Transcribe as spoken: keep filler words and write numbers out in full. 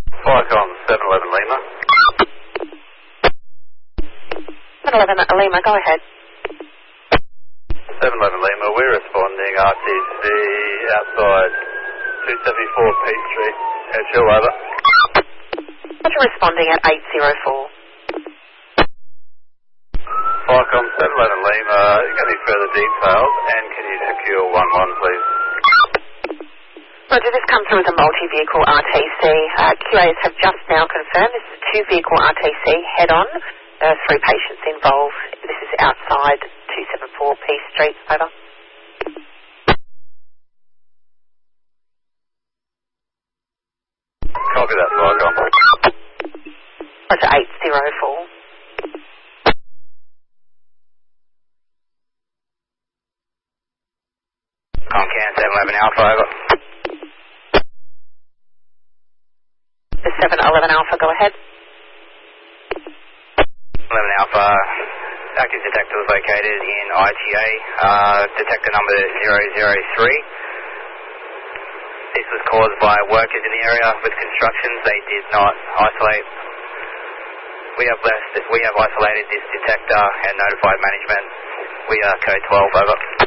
Flycom seven eleven Lima. seven eleven Lima, go ahead. seven eleven Lima, we're responding R T C outside two seventy-four Peace Street, Edgehill, over. Roger, responding at eight zero four. Flycom seven eleven Lima, you got any further details, and can you secure one one please? Roger, this comes through as a multi-vehicle R T C. Uh, Q As have just now confirmed this is a two-vehicle R T C head-on. There are three patients involved. This is outside two seventy-four Peace Street, over. Copy that, Flycom. Roger, eight zero four. Comcan seven eleven Alpha, over. The seven eleven Alpha, go ahead. eleven Alpha, active detector was located in I T A, uh, detector number zero zero three. This was caused by workers in the area with constructions. They did not isolate. We have left, we have isolated this detector and notified management. We are code twelve, over.